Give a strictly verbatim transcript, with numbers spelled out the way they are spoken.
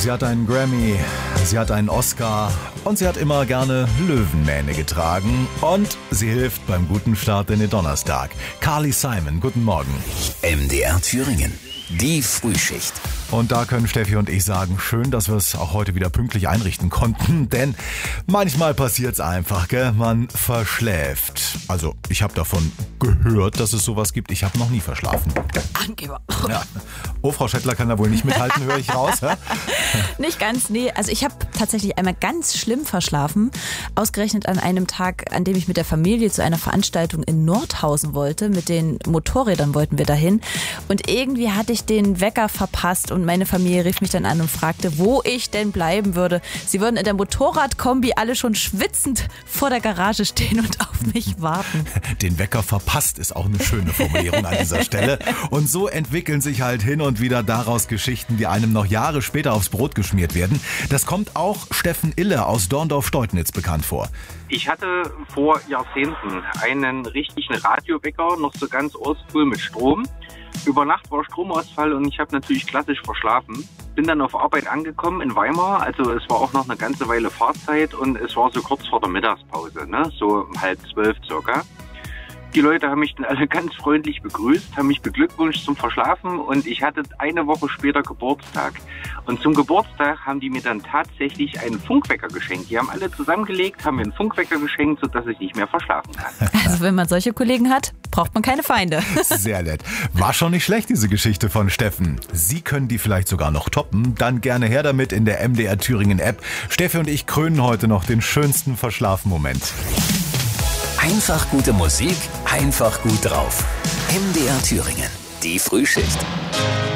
Sie hat einen Grammy, sie hat einen Oscar und sie hat immer gerne Löwenmähne getragen. Und sie hilft beim guten Start in den Donnerstag. Carly Simon, guten Morgen. M D R Thüringen, die Frühschicht. Und da können Steffi und ich sagen, schön, dass wir es auch heute wieder pünktlich einrichten konnten. Denn manchmal passiert's einfach, gell? Man verschläft. Also, ich habe davon gehört, dass es sowas gibt. Ich habe noch nie verschlafen. Angeber. Ja. Oh, Frau Schettler kann da wohl nicht mithalten, höre ich raus. Hä? Nicht ganz, nee. Also ich habe tatsächlich einmal ganz schlimm verschlafen. Ausgerechnet an einem Tag, an dem ich mit der Familie zu einer Veranstaltung in Nordhausen wollte. Mit den Motorrädern wollten wir dahin. Und irgendwie hatte ich den Wecker verpasst und meine Familie rief mich dann an und fragte, wo ich denn bleiben würde. Sie würden in der Motorradkombi alle schon schwitzend vor der Garage stehen und auf mich warten. Den Wecker verpasst ist auch eine schöne Formulierung an dieser Stelle. Und so entwickeln sich halt hin und wieder daraus Geschichten, die einem noch Jahre später aufs Brot geschmiert werden. Das kommt auch Steffen Ille aus Dorndorf-Steutnitz bekannt vor. Ich hatte vor Jahrzehnten einen richtigen Radiowecker, noch so ganz oldschool mit Strom. Über Nacht war Stromausfall und ich habe natürlich klassisch verschlafen. Bin dann auf Arbeit angekommen in Weimar, also es war auch noch eine ganze Weile Fahrzeit und es war so kurz vor der Mittagspause, ne? So um halb zwölf circa. Die Leute haben mich dann alle ganz freundlich begrüßt, haben mich beglückwünscht zum Verschlafen und ich hatte eine Woche später Geburtstag. Und zum Geburtstag haben die mir dann tatsächlich einen Funkwecker geschenkt. Die haben alle zusammengelegt, haben mir einen Funkwecker geschenkt, sodass ich nicht mehr verschlafen kann. Also wenn man solche Kollegen hat, braucht man keine Feinde. Sehr nett. War schon nicht schlecht, diese Geschichte von Steffen. Sie können die vielleicht sogar noch toppen. Dann gerne her damit in der M D R Thüringen App. Steffi und ich krönen heute noch den schönsten Verschlafen-Moment. Einfach gute Musik, einfach gut drauf. M D R Thüringen, die Frühschicht.